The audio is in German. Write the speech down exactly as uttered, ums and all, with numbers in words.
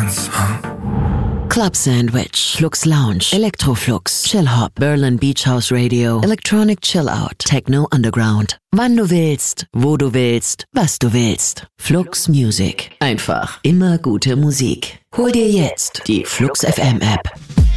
Dance. Huh? Club Sandwich, Flux Lounge, Electroflux, Chill Hop, Berlin Beach House Radio, Electronic Chill Out, Techno Underground. Wann du willst, wo du willst, was du willst. Flux Music. Einfach immer gute Musik. Hol dir jetzt die Flux F M App.